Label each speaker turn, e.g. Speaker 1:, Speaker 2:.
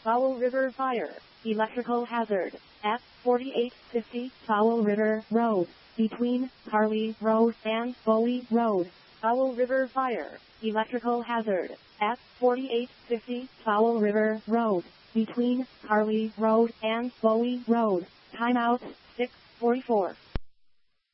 Speaker 1: Fowl River Fire. Electrical hazard. At 4850 Fowl River Road. Between Harley Road and Bowie Road. Fowl River Fire. Electrical hazard. At 4850 Fowl River Road. Between Harley Road and Bowie Road. Timeout 6:44.